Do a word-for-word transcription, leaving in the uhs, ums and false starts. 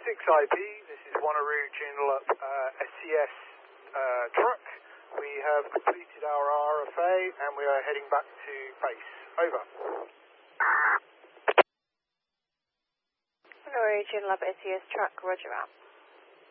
six I P, this is Wanneroo Joondalup uh, S C S uh, truck. We have completed our R F A and we are heading back to base. Over. Wanneroo Joondalup S C S truck, roger out.